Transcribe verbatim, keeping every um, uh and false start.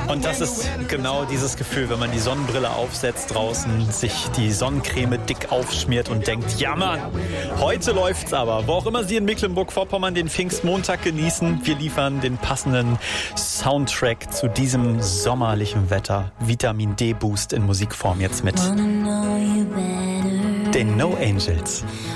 Und das ist genau dieses Gefühl, wenn man die Sonnenbrille aufsetzt draußen, sich die Sonnencreme dick aufschmiert und denkt, ja Mann, heute läuft's aber. Wo auch immer Sie in Mecklenburg-Vorpommern den Pfingstmontag genießen, wir liefern den passenden Soundtrack zu diesem sommerlichen Wetter. Vitamin D-Boost in Musikform jetzt mit den No Angels.